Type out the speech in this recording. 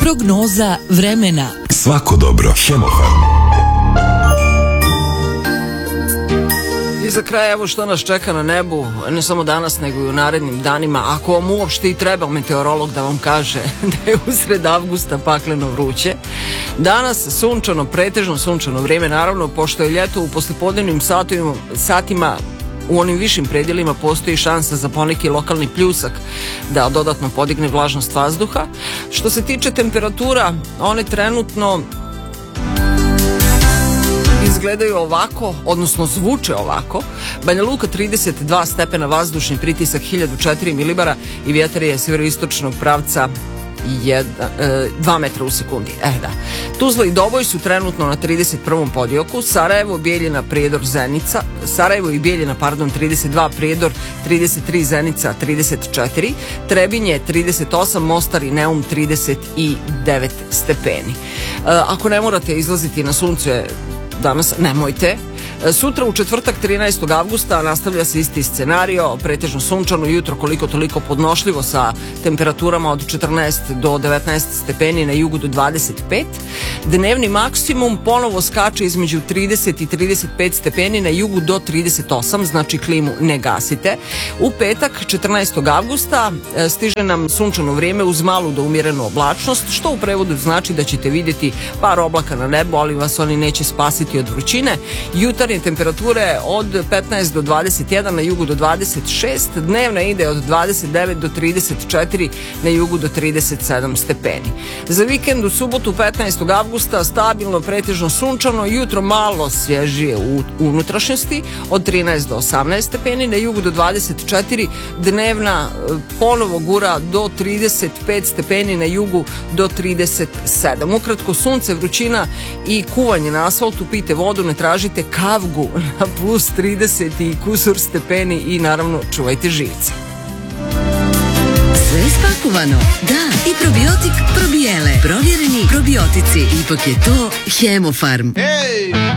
Prognoza vremena. Svako dobro. Hemofarm. I za kraj evo što nas čeka na nebu, ne samo danas nego i u narednim danima. Ako vam uopšte i treba meteorolog da vam kaže da je usred avgusta pakleno vruće. Danas sunčano, pretežno sunčano vrijeme, naravno pošto je ljeto u poslijepodnevnim satima u onim višim predjelima postoji šansa za poneki lokalni pljusak da dodatno podigne vlažnost vazduha. Što se tiče temperatura, one trenutno izgledaju ovako, odnosno zvuče ovako. Banja Luka 32 stepena, vazdušni pritisak 1004 milibara i vjetar je sjeveroistočnog pravca 2 metra u sekundi. Tuzla i Doboj su trenutno na 31. podioku, Sarajevo, Bijeljina, Prijedor, Zenica, Sarajevo i Bijeljina, 32, Prijedor 33, Zenica 34, Trebinje 38, Mostar i Neum 39 stepeni. Ako ne morate izlaziti na sunce danas, nemojte. Sutra u četvrtak 13. avgusta nastavlja se isti scenario, pretežno sunčano, jutro koliko toliko podnošljivo sa temperaturama od 14 do 19 stepeni, na jugu do 25. Dnevni maksimum ponovo skače između 30 i 35 stepeni, na jugu do 38, znači klimu ne gasite. U petak 14. avgusta stiže nam sunčano vrijeme uz malu do umjerenu oblačnost, što u prevodu znači da ćete vidjeti par oblaka na nebu, ali vas oni neće spasiti od vrućine. Jutarnje temperature od 15 do 21, na jugu do 26, dnevna ide od 29 do 34, na jugu do 37 stepeni. Za vikend u subotu 15. avgusta stabilno, pretežno sunčano, jutro malo svježije u unutrašnjosti od 13 do 18 stepeni, na jugu do 24, dnevna ponovo gura do 35 stepeni, na jugu do 37. Ukratko, sunce, vrućina i kuvanje na asfaltu, pijte vodu, ne tražite kavgu na plus 30 i kusur stepeni i naravno čuvajte živce. Sve spakovano, da, i probiotik probijele, provjereni probiotici, ipak je to Hemofarm. Hey!